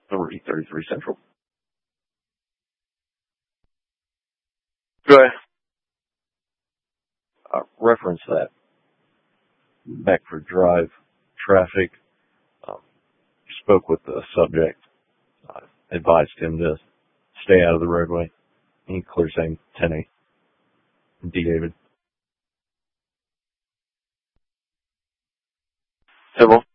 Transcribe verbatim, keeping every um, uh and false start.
Number E thirty-three Central. Go ahead. Uh, reference that Beckford Drive traffic. Um, spoke with the subject. Uh, advised him to stay out of the roadway. He clear saying ten A. D. David. Civil.